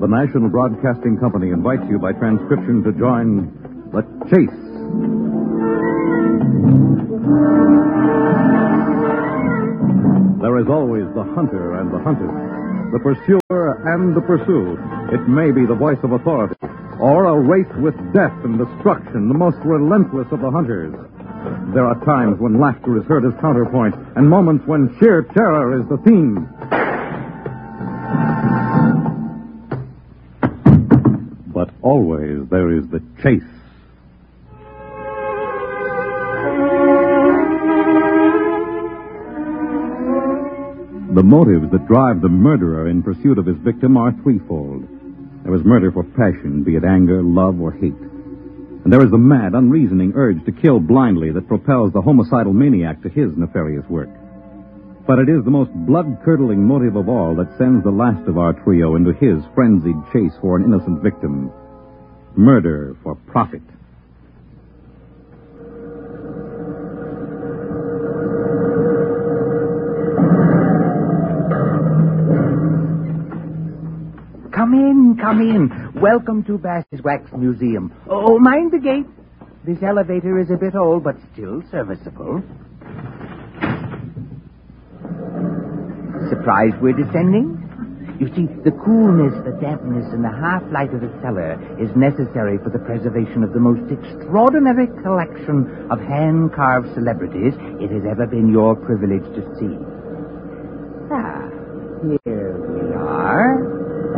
the National Broadcasting Company invites you by transcription to join The Chase. There is always the hunter and the hunted, the pursuer and the pursued. It may be the voice of authority, or a race with death and destruction, the most relentless of the hunters. There are times when laughter is heard as counterpoint, and moments when sheer terror is the theme. But always there is the chase. The motives that drive the murderer in pursuit of his victim are threefold. There is murder for passion, be it anger, love, or hate. And there is the mad, unreasoning urge to kill blindly that propels the homicidal maniac to his nefarious work. But it is the most blood-curdling motive of all that sends the last of our trio into his frenzied chase for an innocent victim. Murder for profit. Come in. Welcome to Bass's Wax Museum. Oh, mind the gate. This elevator is a bit old, but still serviceable. Surprised we're descending? You see, the coolness, the dampness, and the half-light of the cellar is necessary for the preservation of the most extraordinary collection of hand-carved celebrities it has ever been your privilege to see. Ah, here we are.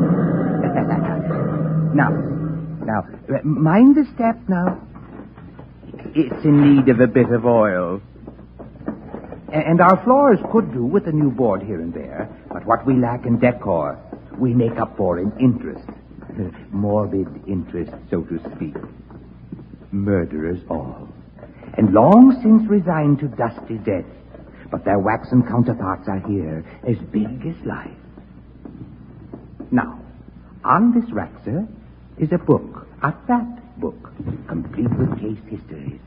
Now, mind the step now. It's in need of a bit of oil. And our floors could do with a new board here and there, but what we lack in decor, we make up for in interest. Morbid interest, so to speak. Murderers all. And long since resigned to dusty death, but their waxen counterparts are here, as big as life. Now, on this rack, sir, is a book, a fat book, complete with case histories.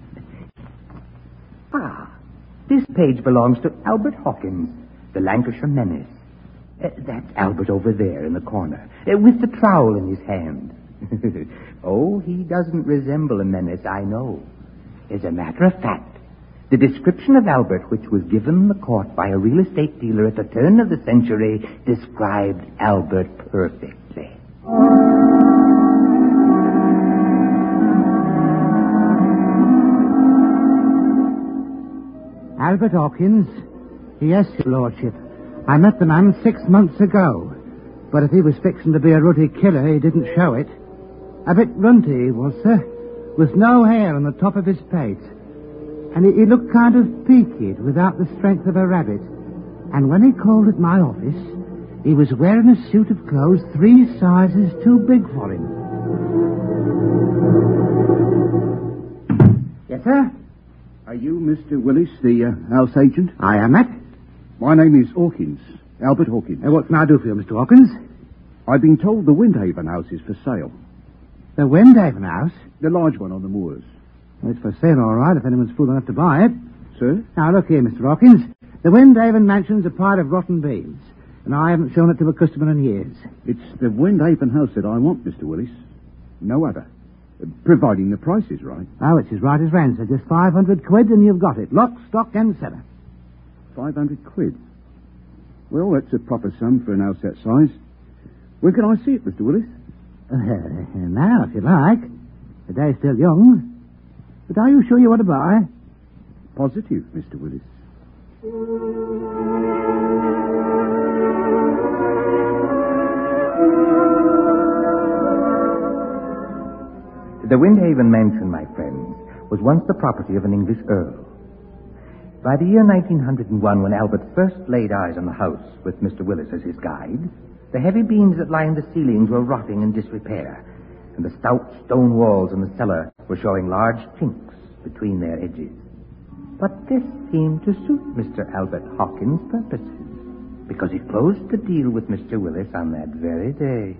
This page belongs to Albert Hawkins, the Lancashire menace. That's Albert over there in the corner, with the trowel in his hand. Oh, he doesn't resemble a menace, I know. As a matter of fact, the description of Albert, which was given the court by a real estate dealer at the turn of the century, described Albert perfectly. Albert Hawkins? Yes, your lordship. I met the man 6 months ago. But if he was fixing to be a ruddy killer, he didn't show it. A bit runty he was, sir, with no hair on the top of his pate. And he looked kind of peaked without the strength of a rabbit. And when he called at my office, he was wearing a suit of clothes 3 sizes too big for him. Yes, sir? Are you Mr. Willis, the house agent? I am that. My name is Hawkins, Albert Hawkins. What can I do for you, Mr. Hawkins? I've been told the Windhaven house is for sale. The Windhaven house? The large one on the moors. Well, it's for sale, all right, if anyone's fool enough to buy it. Sir? Now, look here, Mr. Hawkins. The Windhaven mansion's a pile of rotten beans, and I haven't shown it to a customer in years. It's the Windhaven house that I want, Mr. Willis. No other. Providing the price is right. Oh, it's as right as rain, sir. Just 500 quid and you've got it. Lock, stock, and cellar. 500 quid? Well, that's a proper sum for an house that size. When can I see it, Mr. Willis? Now, if you like. The day's still young. But are you sure you want to buy? Positive, Mr. Willis. The Windhaven mansion, my friends, was once the property of an English earl. By the year 1901, when Albert first laid eyes on the house with Mr. Willis as his guide, the heavy beams that lined the ceilings were rotting in disrepair, and the stout stone walls in the cellar were showing large chinks between their edges. But this seemed to suit Mr. Albert Hawkins' purposes, because he closed the deal with Mr. Willis on that very day.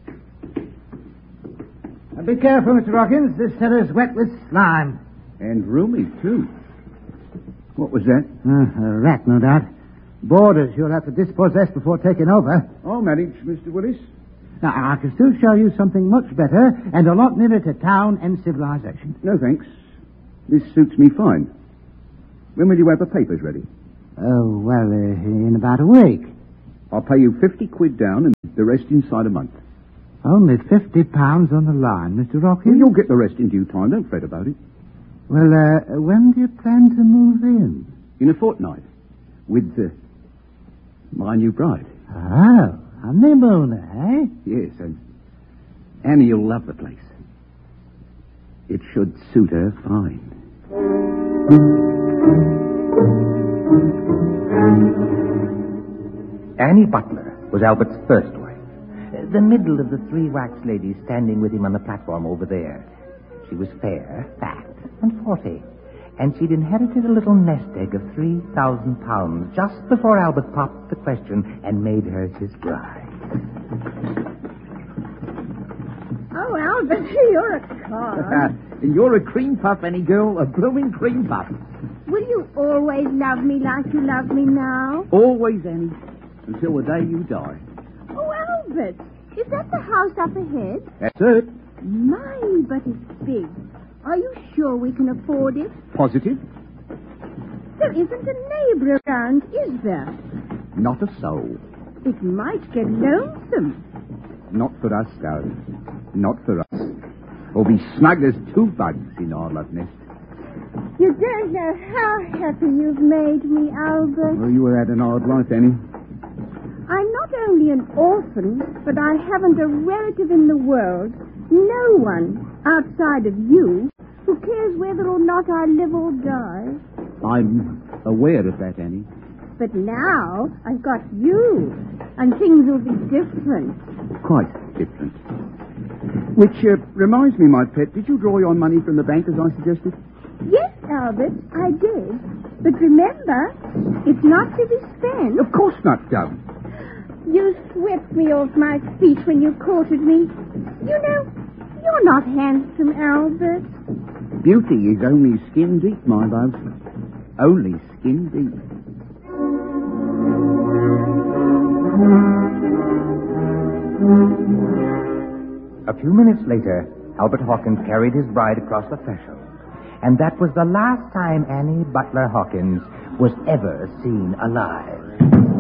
Now be careful, Mr. Hawkins. This cellar's wet with slime. And roomy, too. What was that? A rat, no doubt. Boarders you'll have to dispossess before taking over. I'll manage, Mr. Willis. Now, I can still show you something much better and a lot nearer to town and civilization. No, thanks. This suits me fine. When will you have the papers ready? Oh, well, in about a week. I'll pay you 50 quid down and the rest inside a month. Only £50 on the line, Mr. Rocky. Well, you'll get the rest in due time. Don't fret about it. Well, when do you plan to move in? In a fortnight. With my new bride. Oh, honeymoon, eh? Yes, and Annie will love the place. It should suit her fine. Annie Butler was Albert's first wife. The middle of the three wax ladies standing with him on the platform over there. She was fair, fat, and 40. And she'd inherited a little nest egg of £3,000 just before Albert popped the question and made her his bride. Oh, Albert, you're a car. And you're a cream puff, Annie girl, a blooming cream puff. Will you always love me like you love me now? Always, Annie, until the day you die. Oh, Albert, is that the house up ahead? That's it. My, but it's big. Are you sure we can afford it? Positive? There isn't a neighbor around, is there? Not a soul. It might get lonesome. Not for us, darling. Not for us. We'll be snug as two bugs in our love nest. You don't know how happy you've made me, Albert. Well, you had an hard life, Annie. I'm not only an orphan, but I haven't a relative in the world, no one outside of you, who cares whether or not I live or die. I'm aware of that, Annie. But now I've got you, and things will be different. Quite different. Which reminds me, my pet, did you draw your money from the bank as I suggested? Yes, Albert, I did. But remember, it's not to be spent. Of course not, darling. You swept me off my feet when you courted me. You know, you're not handsome, Albert. Beauty is only skin deep, my love. Only skin deep. A few minutes later, Albert Hawkins carried his bride across the threshold. And that was the last time Annie Butler Hawkins was ever seen alive.